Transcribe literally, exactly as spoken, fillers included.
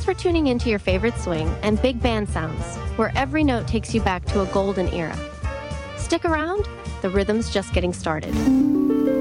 for tuning into your favorite swing and big band sounds, where every note takes you back to a golden era. Stick around, the rhythm's just getting started.